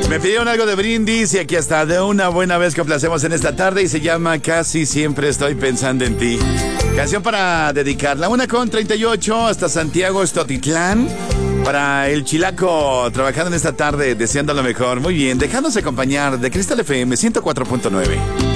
Me pidieron algo de Brindis y aquí está, de una buena vez que complacemos en esta tarde y se llama Casi Siempre Estoy Pensando en Ti. Canción para dedicarla, 1:38 hasta Santiago Estotitlán. Para el Chilaco, trabajando en esta tarde, deseando lo mejor. Muy bien, dejándose acompañar de Cristal FM 104.9.